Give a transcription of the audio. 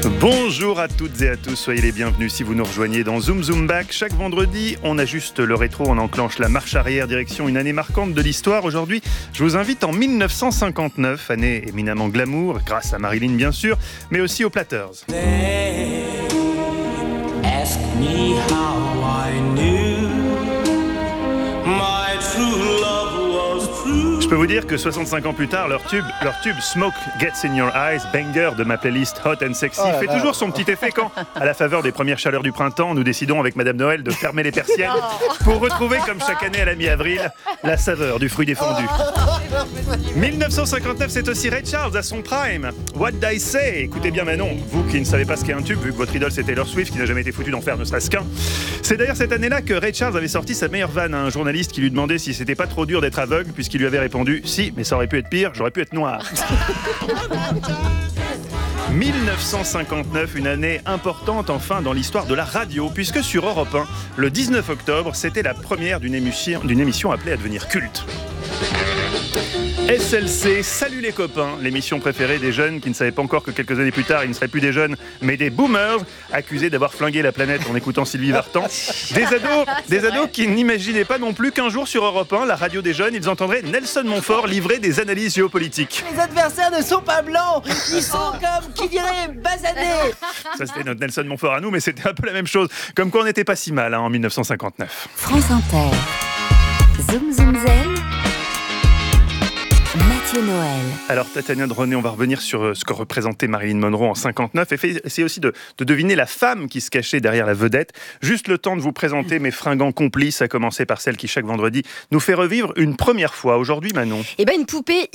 Bonjour à toutes et à tous, soyez les bienvenus si vous nous rejoignez dans Zoom Zoom Back. Chaque vendredi, on ajuste le rétro, on enclenche la marche arrière direction une année marquante de l'histoire. Aujourd'hui, je vous invite en 1959, année éminemment glamour, grâce à Marilyn bien sûr, mais aussi aux Platters. Ask me how I knew my true love was true. Je peux vous dire que 65 ans plus tard, leur tube Smoke Gets in Your Eyes, banger de ma playlist Hot and Sexy, fait toujours son petit effet quand, à la faveur des premières chaleurs du printemps, nous décidons avec Madame Noël de fermer les persiennes pour retrouver, comme chaque année à la mi-avril, la saveur du fruit défendu. 1959, c'est aussi Ray Charles à son prime. What Did I Say? Écoutez bien Manon, vous qui ne savez pas ce qu'est un tube, vu que votre idole c'est Taylor Swift, qui n'a jamais été foutu d'en faire ne serait-ce qu'un. C'est d'ailleurs cette année-là que Ray Charles avait sorti sa meilleure vanne à un journaliste qui lui demandait si c'était pas trop dur d'être aveugle, puisqu'il lui avait répondu « Si, mais ça aurait pu être pire, j'aurais pu être noir ». 1959, une année importante enfin dans l'histoire de la radio, puisque sur Europe 1, le 19 octobre, c'était la première d'une émission appelée à devenir culte. SLC, salut les copains, l'émission préférée des jeunes qui ne savaient pas encore que quelques années plus tard, ils ne seraient plus des jeunes, mais des boomers, accusés d'avoir flingué la planète en écoutant Sylvie Vartan. Des ados qui n'imaginaient pas non plus qu'un jour sur Europe 1, la radio des jeunes, ils entendraient Nelson Montfort livrer des analyses géopolitiques. Les adversaires ne sont pas blancs, ils sont comme, qui dirait, basanés. Ça c'était notre Nelson Montfort à nous, mais c'était un peu la même chose. Comme quoi on n'était pas si mal en 1959. France Inter. Zoom Zoom Zen. Mathieu Noël. Alors Tatiana de René, on va revenir sur ce que représentait Marilyn Monroe en 59 et essayer aussi de deviner la femme qui se cachait derrière la vedette. Juste le temps de vous présenter mes fringants complices, à commencer par celle qui chaque vendredi nous fait revivre une première fois. Aujourd'hui Manon. Eh ben une poupée